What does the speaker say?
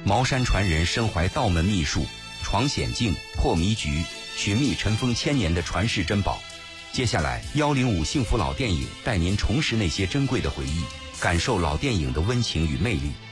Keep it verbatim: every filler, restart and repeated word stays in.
茅山传人身怀道门秘术，闯险境、破迷局，寻觅尘封千年的传世珍宝。接下来，幺零五幸福老电影带您重拾那些珍贵的回忆，感受老电影的温情与魅力。